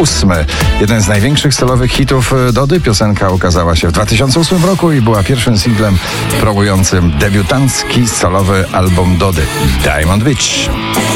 8. Jeden z największych solowych hitów Dody. Piosenka ukazała się w 2008 roku i była pierwszym singlem promującym debiutancki solowy album Dody, Diamond Beach.